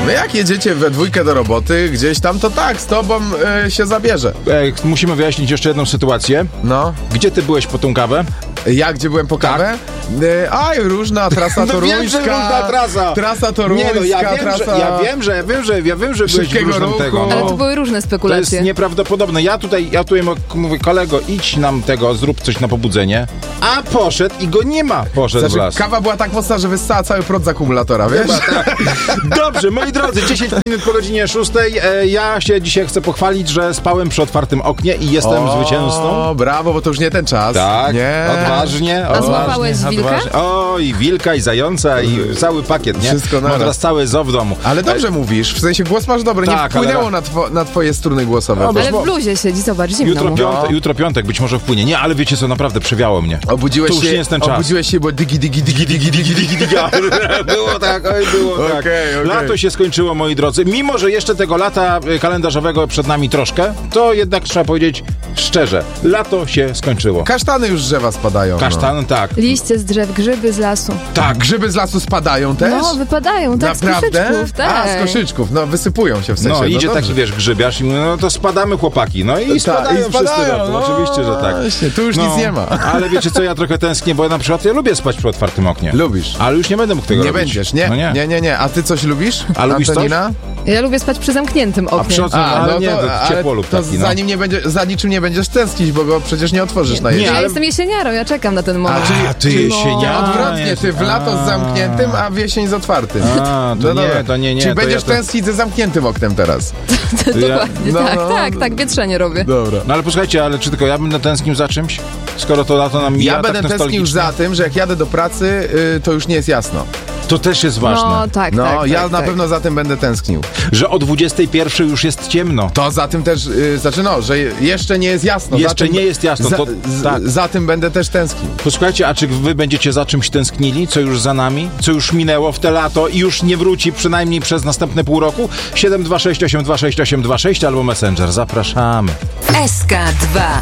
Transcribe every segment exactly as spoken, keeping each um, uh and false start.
No jak jedziecie we dwójkę do roboty, gdzieś tam, to tak, z tobą y, się zabierze. Ej, musimy wyjaśnić jeszcze jedną sytuację. No. Gdzie ty byłeś po tą kawę? Ja gdzie byłem po kawę? Y, aj, różna trasa No toruńska. wiem, że różna trasa. Trasa toruńska, Nie no, ja wiem, trasa... że, ja wiem, że, ja wiem, że, ja wiem, że byłeś w Szybkiego różnym ruchu. tego. Ale No. to były różne To jest spekulacje. nieprawdopodobne. Ja tutaj, ja tutaj mówię, kolego, idź nam tego, zrób coś na pobudzenie. A poszedł i go nie ma. Poszedł w Znaczy, las. kawa była tak mocna, że wyssała cały prąd z akumulatora, wiesz? Chyba tak. Dobrze, moi drodzy, dziesięć minut po godzinie szóstej. E, ja się dzisiaj chcę pochwalić, że spałem przy otwartym oknie i jestem O, zwycięzcą. brawo, bo to już nie ten czas. Tak, nie. odważnie, A odważnie. złapałeś wilka? odważnie. O, i wilka, i zająca, i cały pakiet, nie? Wszystko naraz. Mam teraz cały zoo w domu. Ale dobrze mówisz, w sensie głos masz dobry, Tak, nie wpłynęło ale- na, two, na twoje struny głosowe. No, Ale bo- w bluzie siedzi, zobacz, zimno Jutro, mu. piątek, No. jutro piątek, być może wpłynie. Nie, ale wiecie co, naprawdę przewiało mnie. Obudziłeś To już się, nie jest ten czas. Obudziłeś się, bo digi, digi, digi, digi, digi, digi, digi. Było tak, oj, było tak. Okej, okej. Lato się skończyło, moi drodzy. Mimo, że jeszcze tego lata y, kalendarzowego przed nami troszkę, to jednak trzeba powiedzieć szczerze, lato się skończyło. Kasztany już z drzewa spadają. Kasztan, tak. Liście z drzew, grzyby z lasu. No. Tak, grzyby z lasu spadają też? No, wypadają, tak, Naprawdę? z koszyczków, tak. A, z koszyczków, no wysypują się w sensie. No, idzie dobrze. taki, wiesz, grzybiarz i mówi, no to spadamy, chłopaki. No i Tak, spadają, i spadają, wszyscy razem. no, Oczywiście, że tak. Właśnie, tu już No, nic nie ma. Ale wiecie co, ja trochę tęsknię, bo na przykład ja lubię spać przy otwartym oknie. Lubisz. Ale już nie będę mógł tego Nie robić. będziesz, nie? No nie. nie, nie, nie. A ty coś lubisz? A lubisz Antonina? Ja lubię spać przy zamkniętym A oknie. przy otwartym, ale nie, to ale ciepło lub to taki, no. za nim nie będzie, za niczym nie będziesz tęsknić, bo go przecież nie otworzysz na Nie, jesień. Ja ale- jestem jesieniarą, ja czekam na ten moment. A, ty Czyli- jesieniara. Nie, odwrotnie, ty w lato z zamkniętym, a w jesień z otwartym. A, to nie, dobra. to nie, nie, Czyli to będziesz ja to- tęsknić ze zamkniętym oknem teraz. Dokładnie, no, tak, no, tak, no. tak, wietrzenie robię. Dobra. No ale posłuchajcie, ale czy tylko ja będę tęsknił za czymś? Skoro to lato nam mija Ja będę tak tęsknił nostalgicznie. za tym, że jak jadę do pracy, y, to już nie jest jasno. To też jest ważne. No tak, No, tak, ja tak, na tak. pewno za tym będę tęsknił. Że o dwudziestej pierwszej już jest ciemno. To za tym też, y, znaczy no, że jeszcze nie jest jasno. za Jeszcze tym, nie jest jasno, Za, to- z, tak. za tym będę też tęsknił. Posłuchajcie, a czy wy będziecie za czymś tęsknili, co już za nami, co już minęło w te lato i już nie wróci przynajmniej przez następne pół roku? siedem dwa sześć osiem dwa sześć osiem dwa sześć albo Messenger. Zapraszamy. S K dwa.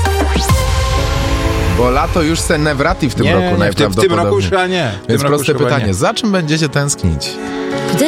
Bo lato już se ne wrati w tym Nie, roku nie, w tym, w tym najprawdopodobniej. roku już chyba nie. W tym Więc roku proste już chyba pytanie, nie. za czym będziecie tęsknić?